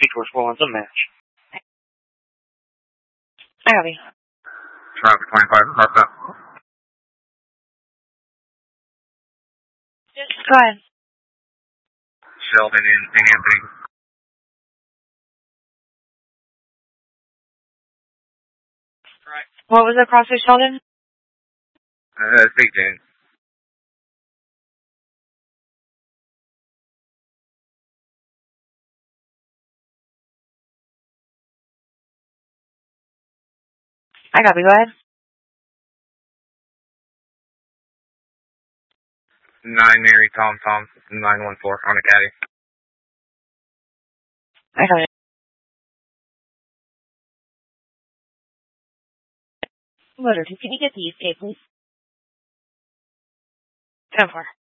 Equals well, it's a match. I got you. Traffic 25, Martha. Go ahead. Sheldon in St. Anthony. Right. What was the crossway, Sheldon? St. James. I got you. Go ahead. 9 Mary Tom 914 on a caddy. I got it. Motor 2, can you get the escape, please? 10-4.